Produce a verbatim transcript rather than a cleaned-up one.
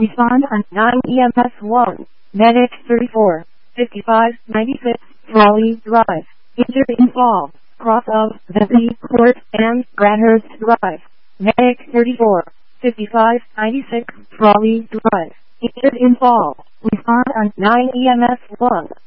Respond on nine E M S one. Medic thirty-four, fifty-five, ninety-six, Raleigh Drive. Injured involved. Cross of Vesey Court and Granhurst Drive. Medic thirty-four, fifty-five, ninety-six, Raleigh Drive. Injured involved. Respond on nine E M S one.